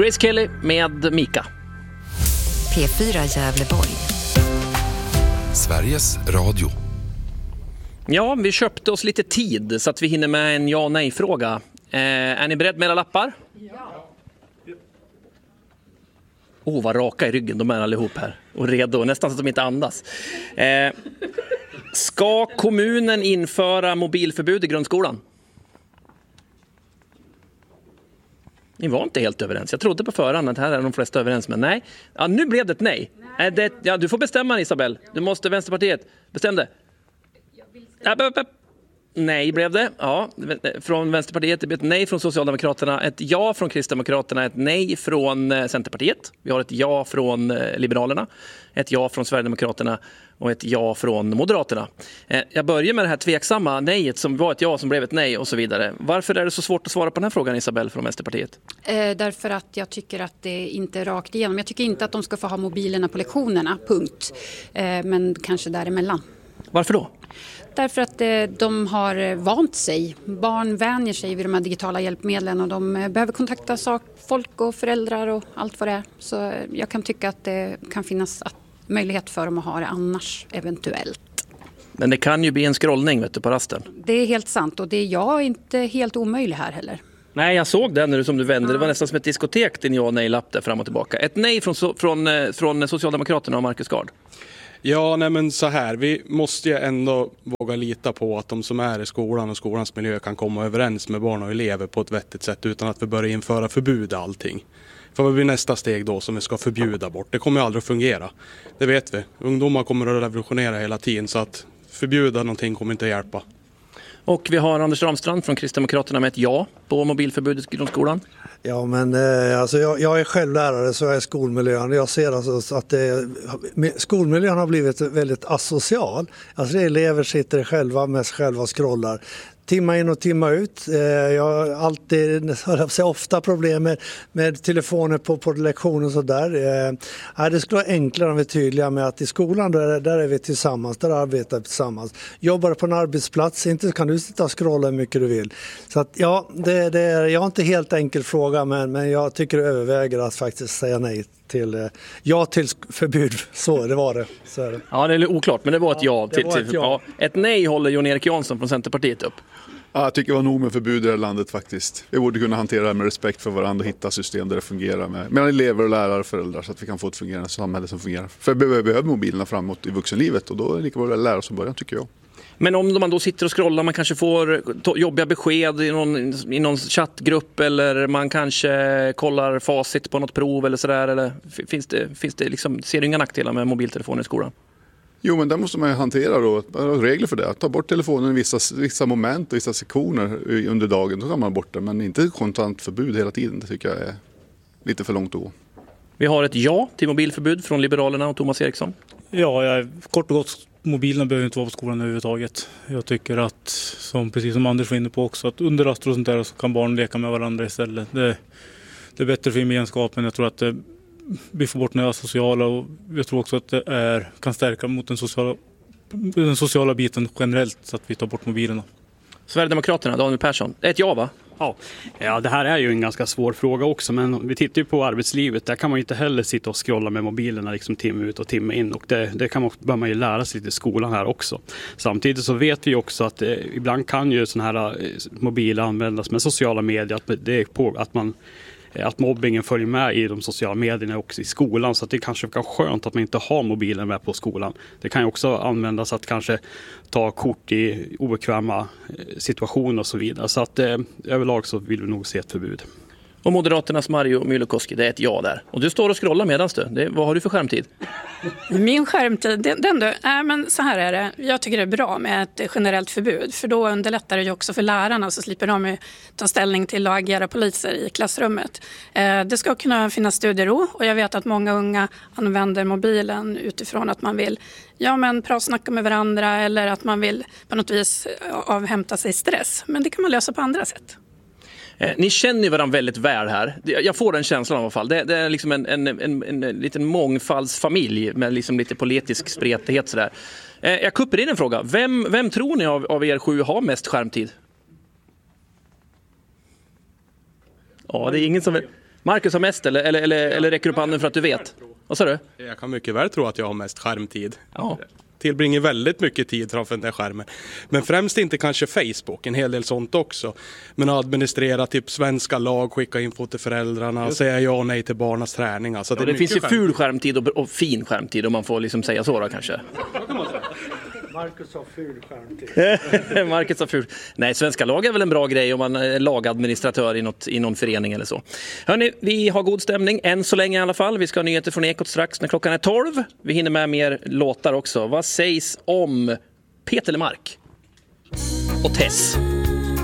Grace Kelly med Mika. P4 Gävleborg. Sveriges Radio. Ja, vi köpte oss lite tid så att vi hinner med en ja-nej-fråga. Är ni beredd med era lappar? Ja. Vad raka i ryggen de är allihop här. Och redo, nästan så att de inte andas. Ska kommunen införa mobilförbud i grundskolan? Ni var inte helt överens. Jag trodde på förhand att här är de flesta överens, men nej. Ja, nu blev det ett nej. Ja, du får bestämma, Isabel. Du måste Vänsterpartiet. Bestäm det. Nej blev det. Ja, från Vänsterpartiet. Det blir ett nej från Socialdemokraterna. Ett ja från Kristdemokraterna. Ett nej från Centerpartiet. Vi har ett ja från Liberalerna. Ett ja från Sverigedemokraterna. Och ett ja från Moderaterna. Jag börjar med det här tveksamma nejet som var ett ja som blev ett nej och så vidare. Varför är det så svårt att svara på den här frågan, Isabel, från Vänsterpartiet? Därför att jag tycker att det inte är rakt igenom. Jag tycker inte att de ska få ha mobilerna på lektionerna, punkt. Men kanske däremellan. Varför då? Därför att de har vant sig. Barn vänjer sig vid de här digitala hjälpmedlen och de behöver kontakta folk och föräldrar och allt vad det är. Så jag kan tycka att det kan finnas möjlighet för dem att ha det annars eventuellt. Men det kan ju bli en scrollning, vet du, på rasten. Det är helt sant och det är jag inte helt omöjlig här heller. Nej, jag såg den när du vände. Det var nästan som ett diskotek, din ja- och nej-lapp där fram och tillbaka. Ett nej från Socialdemokraterna och Marcus Gard. Ja, nej men så här. Vi måste ju ändå våga lita på att de som är i skolan och skolans miljö kan komma överens med barn och elever på ett vettigt sätt utan att vi börjar införa förbud allting. För vad blir nästa steg då som vi ska förbjuda bort? Det kommer ju aldrig att fungera. Det vet vi. Ungdomar kommer att revolutionera hela tiden så att förbjuda någonting kommer inte att hjälpa. Och vi har Anders Ramstrand från Kristdemokraterna med ett ja på mobilförbudet i grundskolan. Ja, men alltså jag är själv lärare så jag är skolmiljön. Jag ser alltså att skolmiljön har blivit väldigt asocial. Alltså elever sitter själva med sig själva och scrollar. Timma in och timma ut. Jag har alltid ofta problem med telefoner på lektioner och sådär. Det skulle vara enklare om vi är tydliga med att i skolan där är vi tillsammans, där arbetar vi tillsammans. Jobbar på en arbetsplats, inte kan du sitta och scrolla hur mycket du vill. Så att jag har inte helt enkel fråga men jag tycker det överväger att faktiskt säga nej till förbud. Så det var det. Så är det. Ja, det är oklart, men det var ett ja. Det var ett ja. Ett nej håller Jon-Erik Jansson från Centerpartiet upp. Ja, jag tycker det var nog med förbud i det här landet faktiskt. Vi borde kunna hantera det med respekt för varandra och hitta system där det fungerar mellan elever och lärare och föräldrar så att vi kan få ett fungerande samhälle som fungerar. För vi behöver mobilerna framåt i vuxenlivet och då är det lika bra att lära som början, tycker jag. Men om man då sitter och scrollar, man kanske får jobbiga besked i någon chattgrupp eller man kanske kollar facit på något prov eller sådär. Eller finns det liksom, ser du inga nackdelar med mobiltelefoner i skolan? Jo, men där måste man ju hantera då, regler för det. Ta bort telefonen i vissa moment och vissa sektioner under dagen, då kan man bort det. Men inte kontant förbud hela tiden, det tycker jag är lite för långt att gå. Vi har ett ja till mobilförbud från Liberalerna och Thomas Eriksson. Ja, kort och gott, mobilerna behöver inte vara på skolan överhuvudtaget. Jag tycker att, precis som Anders var inne på också, att under raster och sånt där så kan barn leka med varandra istället. Det är bättre för gemenskapen. Jag tror att vi får bort det sociala och jag tror också att det kan stärka mot den sociala biten generellt så att vi tar bort mobilerna. Sverigedemokraterna, Daniel Persson. Ett ja, va? Ja, det här är ju en ganska svår fråga också, men vi tittar ju på arbetslivet. Där kan man ju inte heller sitta och scrolla med mobilerna liksom timme ut och timme in, och det bör man ju lära sig i skolan här också. Samtidigt så vet vi också att ibland kan ju sådana här mobiler användas med sociala medier, att mobbingen följer med i de sociala medierna också i skolan, så att det kanske kan vara skönt att man inte har mobilen med på skolan. Det kan ju också användas att kanske ta kort i obekväma situationer och så vidare. Så att överlag så vill vi nog se ett förbud. Och Moderaternas Mario Myllykoski, det är ett ja där. Och du står och scrollar medans du. Vad har du för skärmtid? Min skärmtid, men så här är det. Jag tycker det är bra med ett generellt förbud. För då underlättar det ju också för lärarna, så slipper de ta ställning till att agera poliser i klassrummet. Det ska kunna finnas studiero, och jag vet att många unga använder mobilen utifrån att man vill prata med varandra eller att man vill på något vis avhämta sig stress. Men det kan man lösa på andra sätt. Ni känner ju varandra väldigt väl här. Jag får den känslan i alla fall. Det är liksom en liten mångfaldsfamilj med liksom lite politisk spretighet sådär. Jag kuppar in en fråga. Vem tror ni av er 7 har mest skärmtid? Ja, det är ingen som... Marcus har mest eller räcker du upp handen för att du vet? Vad sa du? Jag kan mycket väl tro att jag har mest skärmtid. Ja. Tillbringar väldigt mycket tid framför den där skärmen. Men främst inte kanske Facebook, en hel del sånt också. Men administrera typ svenska lag, skicka info till föräldrarna, säga ja och nej till barnas träning. Alltså det finns ju ful skärmtid och fin skärmtid om man får liksom säga så då kanske. Marcus har ful skärmtid. Marcus har ful. Nej, svenska lag är väl en bra grej om man är lagadministratör i någon förening eller så. Hörrni, vi har god stämning än så länge i alla fall. Vi ska ha nyheter från Ekot strax när klockan är 12. Vi hinner med mer låtar också. Vad sägs om Peter Lemark och Tess?